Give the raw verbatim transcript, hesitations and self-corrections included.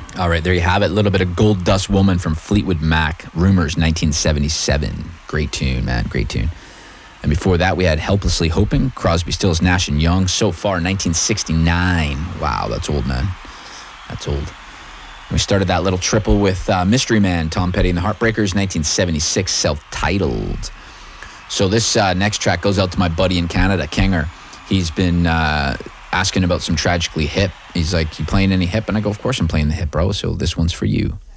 All right, there you have it. A little bit of Gold Dust Woman from Fleetwood Mac. Rumors, nineteen seventy-seven. Great tune, man. Great tune. And before that, we had Helplessly Hoping, Crosby, Stills, Nash and Young. So Far, nineteen sixty-nine. Wow, that's old, man. That's old. And we started that little triple with uh, Mystery Man, Tom Petty and the Heartbreakers, nineteen seventy-six, self-titled. So this uh, next track goes out to my buddy in Canada, Kenger. He's been uh, asking about some Tragically Hip. He's like, you playing any hip? And I go, of course I'm playing the hip, bro. So this one's for you.